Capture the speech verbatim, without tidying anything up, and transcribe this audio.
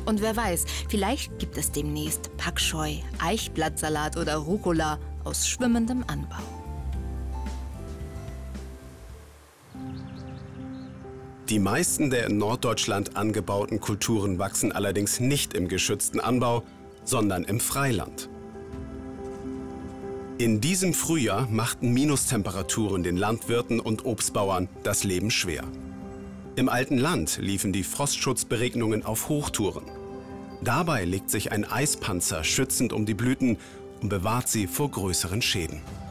Und wer weiß, vielleicht gibt es demnächst Pak Choi, Eichblattsalat oder Rucola aus schwimmendem Anbau. Die meisten der in Norddeutschland angebauten Kulturen wachsen allerdings nicht im geschützten Anbau, sondern im Freiland. In diesem Frühjahr machten Minustemperaturen den Landwirten und Obstbauern das Leben schwer. Im alten Land liefen die Frostschutzberegnungen auf Hochtouren. Dabei legt sich ein Eispanzer schützend um die Blüten und bewahrt sie vor größeren Schäden.